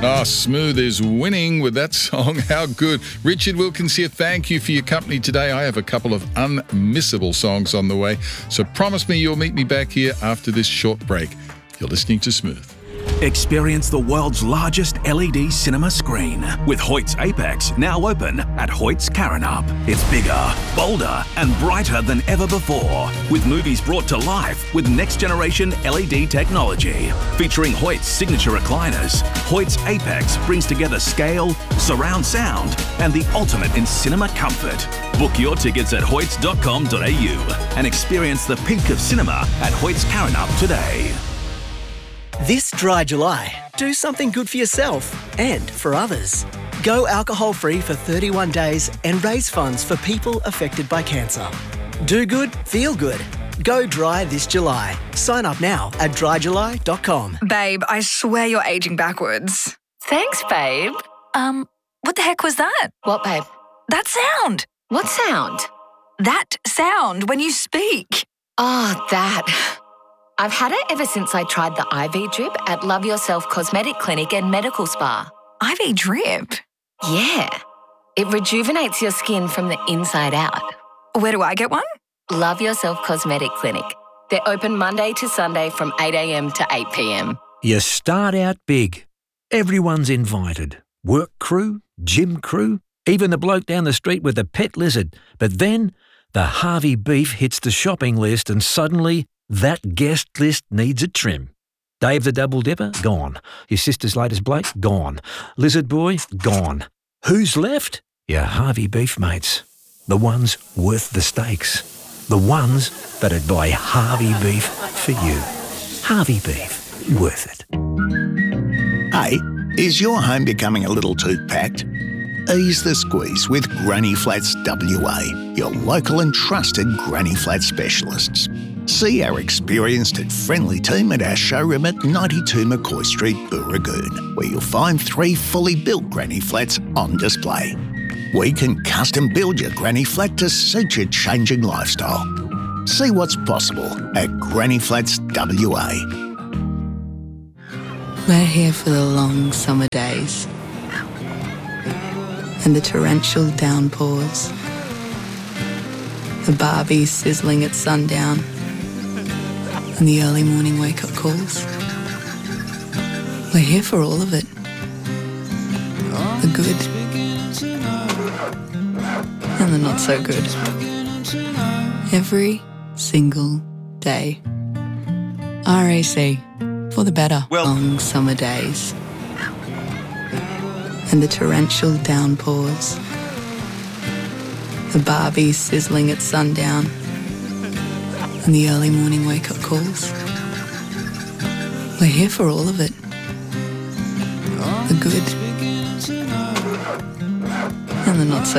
Oh, Smooth is winning with that song. How good. Richard Wilkins here. Thank you for your company today. I have a couple of unmissable songs on the way, so promise me you'll meet me back here after this short break. You're listening to Smooth. Experience the world's largest LED cinema screen with Hoyt's Apex now open at Hoyt's Karrinyup. It's bigger, bolder and brighter than ever before, with movies brought to life with next-generation LED technology. Featuring Hoyt's signature recliners, Hoyt's Apex brings together scale, surround sound and the ultimate in cinema comfort. Book your tickets at hoyts.com.au and experience the peak of cinema at Hoyt's Karrinyup today. This dry July, do something good for yourself and for others. Go alcohol-free for 31 days and raise funds for people affected by cancer. Do good, feel good. Go dry this July. Sign up now at dryjuly.com. Babe, I swear you're aging backwards. Thanks, babe. What the heck was that? What, babe? That sound. What sound? That sound when you speak. Oh, that. I've had it ever since I tried the IV drip at Love Yourself Cosmetic Clinic and Medical Spa. IV drip? Yeah. It rejuvenates your skin from the inside out. Where do I get one? Love Yourself Cosmetic Clinic. They're open Monday to Sunday from 8 a.m. to 8 p.m. You start out big. Everyone's invited. Work crew, gym crew, even the bloke down the street with the pet lizard. But then the Harvey beef hits the shopping list and suddenly that guest list needs a trim. Dave the Double Dipper? Gone. Your sister's latest Blake? Gone. Lizard Boy? Gone. Who's left? Your Harvey beef mates. The ones worth the stakes. The ones that'd buy Harvey beef for you. Harvey beef. Worth it. Hey, is your home becoming a little too packed? Ease the squeeze with Granny Flats WA, your local and trusted Granny Flat specialists. See our experienced and friendly team at our showroom at 92 McCoy Street, Booragoon, where you'll find 3 fully built Granny Flats on display. We can custom build your Granny Flat to suit your changing lifestyle. See what's possible at Granny Flats WA. We're here for the long summer days and the torrential downpours, the Barbies sizzling at sundown and the early morning wake-up calls. We're here for all of it. The good and the not so good. Every single day. RAC, for the better. Long summer days and the torrential downpours, the Barbies sizzling at sundown and the early morning wake-up calls. We're here for all of it. The good and the not so